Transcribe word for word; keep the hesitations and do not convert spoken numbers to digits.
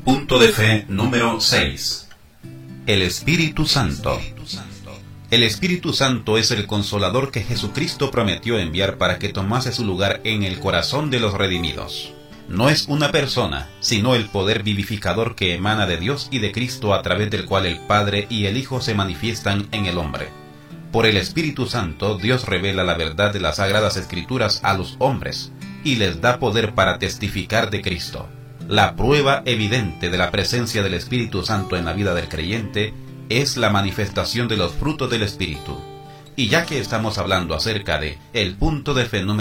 Punto de fe número seis. El Espíritu Santo. El Espíritu Santo es el Consolador que Jesucristo prometió enviar para que tomase su lugar en el corazón de los redimidos. No es una persona, sino el poder vivificador que emana de Dios y de Cristo, a través del cual el Padre y el Hijo se manifiestan en el hombre. Por el Espíritu Santo, Dios revela la verdad de las Sagradas Escrituras a los hombres y les da poder para testificar de Cristo. La prueba evidente de la presencia del Espíritu Santo en la vida del creyente es la manifestación de los frutos del Espíritu. Y ya que estamos hablando acerca de el punto de fe número